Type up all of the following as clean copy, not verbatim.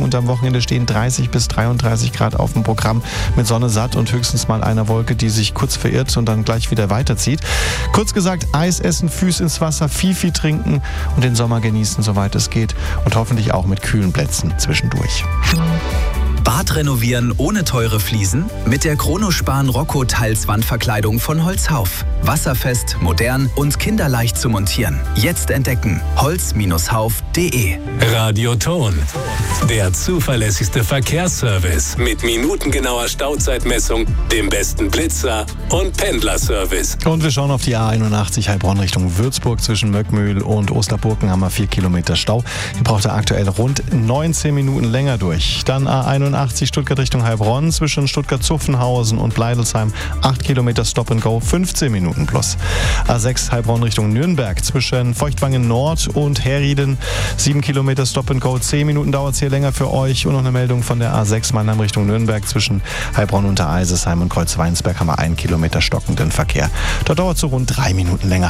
und am Wochenende stehen 30 bis 33 Grad auf dem Programm mit Sonne satt und höchstens mal einer Wolke, die sich kurz verirrt und dann gleich wieder weiterzieht. Kurz gesagt, Eis essen, Füße ins Wasser, viel trinken und den Sommer genießen, soweit es geht und hoffentlich auch mit kühlen Plätzen zwischendurch. Bad renovieren ohne teure Fliesen? Mit der Chronospan Rocco Teilswandverkleidung von Holzhauf. Wasserfest, modern und kinderleicht zu montieren. Jetzt entdecken. holz-hauf.de. Radioton. Der zuverlässigste Verkehrsservice mit minutengenauer Stauzeitmessung, dem besten Blitzer und Pendlerservice. Und wir schauen auf die A81 Heilbronn Richtung Würzburg. Zwischen Möckmühl und Osterburken haben wir 4 Kilometer Stau. Ihr braucht da aktuell rund 19 Minuten länger durch. Dann A81 Stuttgart Richtung Heilbronn. Zwischen Stuttgart-Zuffenhausen und Bleidelsheim 8 Kilometer Stop and Go, 15 Minuten plus. A6 Heilbronn Richtung Nürnberg. Zwischen Feuchtwangen Nord und Herrieden 7 Kilometer Stop and Go, 10 Minuten dauert es hier länger für euch. Und noch eine Meldung von der A6 Mannheim Richtung Nürnberg. Zwischen Heilbronn und der Eisesheim und Kreuzweinsberg haben wir 1 Kilometer stockenden Verkehr. Dort dauert es so rund 3 Minuten länger.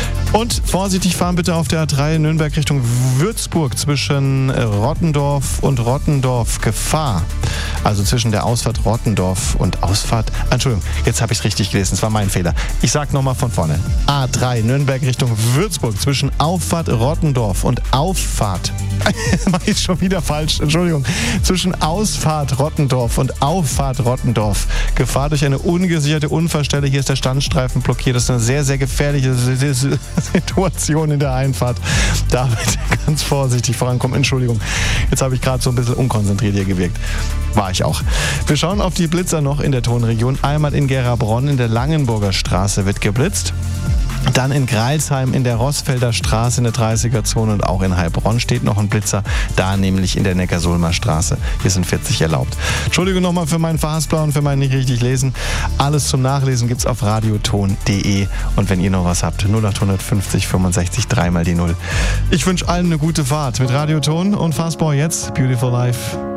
Und vorsichtig fahren bitte auf der A3 Nürnberg Richtung Würzburg zwischen Rottendorf und Rottendorf. Gefahr. Also zwischen der Ausfahrt Rottendorf und Ausfahrt... Entschuldigung, jetzt habe ich es richtig gelesen. Das war mein Fehler. Ich sage nochmal von vorne. A3 Nürnberg Richtung Würzburg zwischen Auffahrt Rottendorf und Auffahrt... Mach ich schon wieder falsch. Entschuldigung. Zwischen Ausfahrt Rottendorf und Auffahrt Rottendorf. Gefahr durch eine ungesicherte Unfallstelle. Hier ist der Standstreifen blockiert. Das ist eine sehr, sehr gefährliche Situation in der Einfahrt. Da bitte ganz vorsichtig vorankommen. Entschuldigung. Jetzt habe ich gerade so ein bisschen unkonzentriert hier gewirkt. War ich auch. Wir schauen auf die Blitzer noch in der Tonregion. Einmal in Gera-Bronn in der Langenburger Straße wird geblitzt. Dann in Greilsheim in der Rossfelder Straße in der 30er-Zone und auch in Heilbronn steht noch ein Blitzer, da nämlich in der Neckarsulmer Straße. Hier sind 40 erlaubt. Entschuldigung nochmal für meinen Verhaspler und für mein nicht richtig lesen. Alles zum Nachlesen gibt's auf radioton.de und wenn ihr noch was habt, 0850 65 3 mal die 0. Ich wünsche allen eine gute Fahrt mit Radioton und Fastball jetzt Beautiful Life.